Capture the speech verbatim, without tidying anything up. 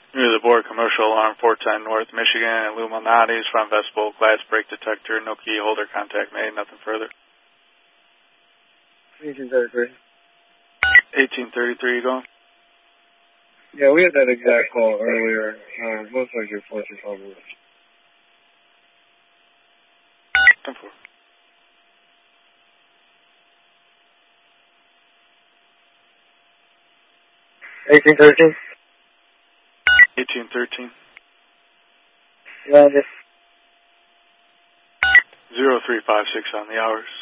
Near the board, commercial alarm four ten North Michigan, Illuminati's front vestibule, glass break detector, no key holder, contact made, nothing further. eighteen thirty-three. eighteen thirty-three, you going? Yeah, we had that exact call earlier. Uh, most like your four two five. ten four. eighteen thirteen. eighteen thirteen. Yeah, just zero three five six on the hours.